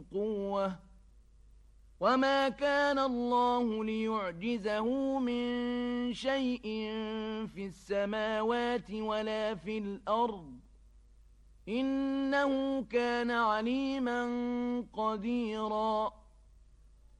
قوة وما كان الله ليعجزه من شيء في السماوات ولا في الأرض إنه كان عليما قديرا